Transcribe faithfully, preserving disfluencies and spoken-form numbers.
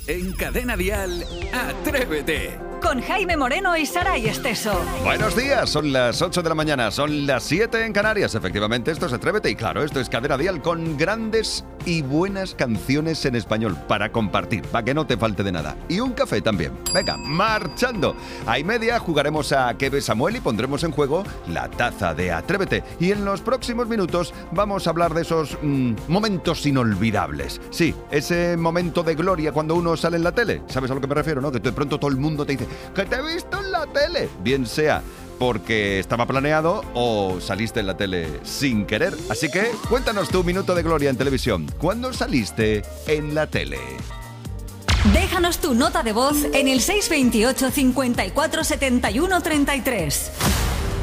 En Cadena Dial, Atrévete. Con Jaime Moreno y Saray Esteso. Buenos días, son las ocho de la mañana, son las siete en Canarias. Efectivamente, esto es Atrévete y claro, esto es Cadena Dial con grandes y buenas canciones en español para compartir, para que no te falte de nada. Y un café también. Venga, marchando. A y media jugaremos a ¿Qué ves, Samuel? Y pondremos en juego la taza de Atrévete. Y en los próximos minutos vamos a hablar de esos mmm, momentos inolvidables. Sí, ese momento de gloria cuando uno sale en la tele. ¿Sabes a lo que me refiero, no? Que de pronto todo el mundo te dice que te he visto en la tele. Bien sea porque estaba planeado o saliste en la tele sin querer. Así que cuéntanos tu minuto de gloria en televisión. ¿Cuándo saliste en la tele? Déjanos tu nota de voz en el seis dos ocho, cincuenta y cuatro, setenta y uno, treinta y tres.